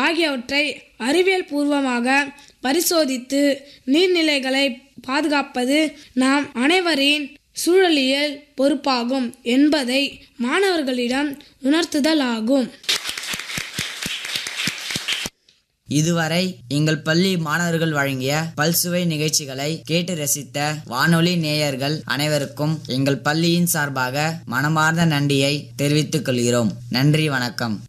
ஆகியவற்றை அறிவியல் பூர்வமாக பரிசோதித்து நீர்நிலைகளை பாதுகாப்பது நாம் அனைவரின் சூழலியல் பொறுப்பாகும் என்பதை மாணவர்களிடம் உணர்த்துதல் ஆகும். இதுவரை எங்கள் பள்ளி மாணவர்கள் வழங்கிய பல்சுவை நிகழ்ச்சிகளை கேட்டு ரசித்த வானொலி நேயர்கள் அனைவருக்கும் எங்கள் பள்ளியின் சார்பாக மனமார்ந்த நன்றியை தெரிவித்துக் கொள்கிறோம். நன்றி, வணக்கம்.